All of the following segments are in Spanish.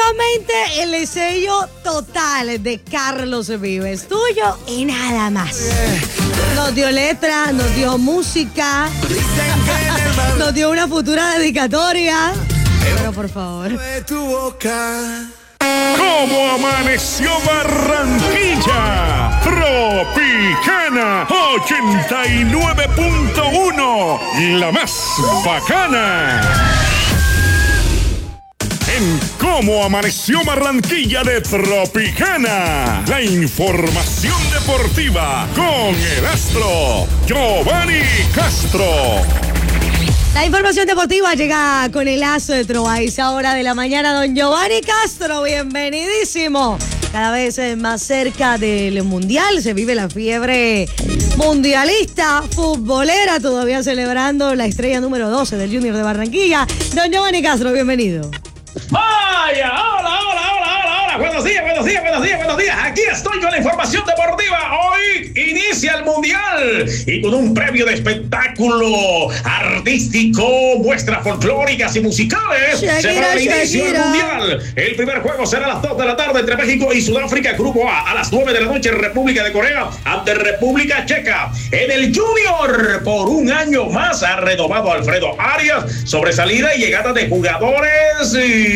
Solamente el sello total de Carlos Vives, tuyo y nada más. Nos dio letra, nos dio música, nos dio una futura dedicatoria. Pero por favor. ¿Cómo amaneció Barranquilla? Tropicana 89.1, la más bacana. En Cómo amaneció Barranquilla de Tropicana, la información deportiva con el astro Giovanni Castro. La información deportiva llega con el astro a esa hora de la mañana. Don Giovanni Castro, bienvenidísimo. Cada vez más cerca del Mundial, se vive la fiebre mundialista, futbolera, todavía celebrando la estrella número 12 del Junior de Barranquilla. Don Giovanni Castro, bienvenido. ¡Vaya! ¡Hola! Buenos días. Aquí estoy con la información deportiva. Hoy inicia el Mundial y con un previo de espectáculo artístico, muestras folclóricas y musicales. Se va a inicio del Mundial. El primer juego será a las 2 de la tarde entre México y Sudáfrica, Grupo A. A las 9 de la noche, República de Corea ante República Checa. En el Junior, por un año más, ha renovado Alfredo Arias, sobresalida y llegada de jugadores.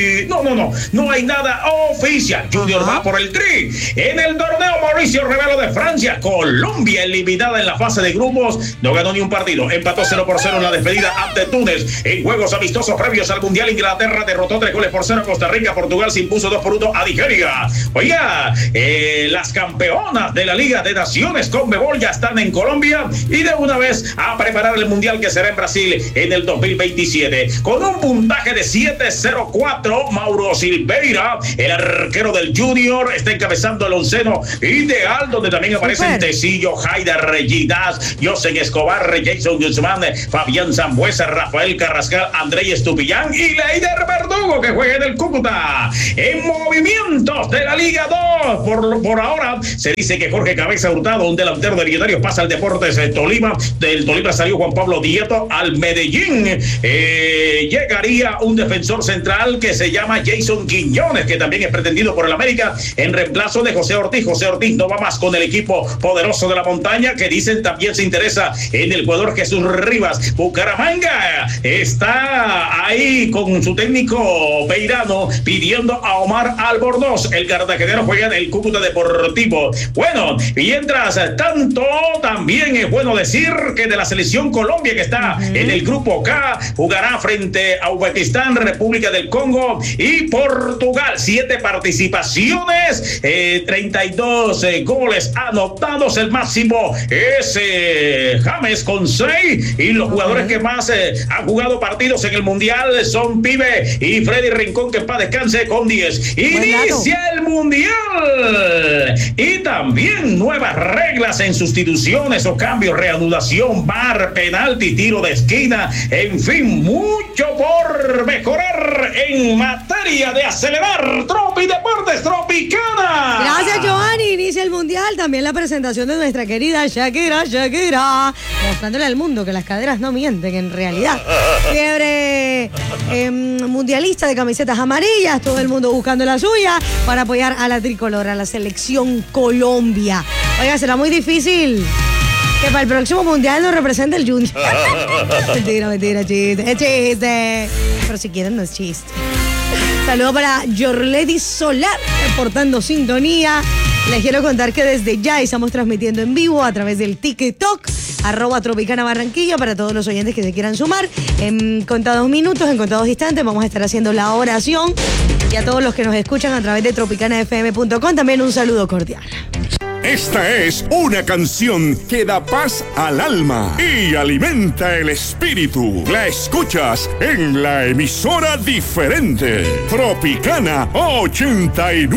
No hay nada oficial. Junior va por el tri. En el torneo Mauricio Revelo de Francia, Colombia eliminada en la fase de grupos, no ganó ni un partido, empató 0-0 en la despedida ante Túnez. En juegos amistosos previos al Mundial, Inglaterra derrotó 3-0 a Costa Rica. Portugal se impuso 2-1 a Nigeria. Oiga, las campeonas de la Liga de Naciones Conmebol ya están en Colombia y de una vez a preparar el Mundial que será en Brasil en el 2027. Con un puntaje de 7-0-4, Mauro Silveira, el arquero del Junior, está encabezando el onceno ideal, donde también aparecen Tecillo, Haider Ginás, Yosen Escobar, Jason Guzmán, Fabián Zambuesa, Rafael Carrascal, Andrei Estupillán y Leider Verdugo, que juega en el Cúcuta. En movimientos de la Liga 2, por ahora se dice que Jorge Cabeza Hurtado, un delantero de Millonarios, pasa al Deportes Tolima. Del Tolima salió Juan Pablo Dieto al Medellín. Llegaría un defensor central que se llama Jason Quiñones, que también es pretendido por el América, en reemplazo de José Ortiz. José Ortiz no va más con el equipo poderoso de la montaña, que dicen también se interesa en el jugador Jesús Rivas. Bucaramanga está ahí con su técnico Beirano pidiendo a Omar Albornoz. El cartagenero juega en el Cúcuta Deportivo. Bueno, mientras tanto, también es bueno decir que de la selección Colombia, que está en el grupo K, jugará frente a Uzbekistán, República del Congo y Portugal. 7 participaciones, 32 goles anotados. El máximo es James con 6, y los jugadores que más han jugado partidos en el Mundial son Pibe y Freddy Rincón, que en paz descanse, con 10. Inicia el Mundial y también nuevas reglas en sustituciones o cambios, reanudación, VAR, penalti, tiro de esquina, en fin, mucho por mejorar en materia de acelerar. Tropi Deportes Tropicana. Gracias, Giovanni. Inicia el Mundial. También la presentación de nuestra querida Shakira, mostrándole al mundo que las caderas no mienten en realidad. Fiebre mundialista de camisetas amarillas, todo el mundo buscando la suya para apoyar a la tricolor, a la selección Colombia. Oiga, será muy difícil que para el próximo Mundial nos represente el Junior. Mentira, chiste. Pero si quieren, no es chiste. Saludos para Yorledi Solar, reportando sintonía. Les quiero contar que desde ya estamos transmitiendo en vivo a través del TikTok, @Tropicana Barranquilla, para todos los oyentes que se quieran sumar. En contados minutos, en contados instantes, vamos a estar haciendo la oración. Y a todos los que nos escuchan a través de tropicanafm.com, también un saludo cordial. Esta es una canción que da paz al alma y alimenta el espíritu. La escuchas en la emisora diferente, Tropicana 89.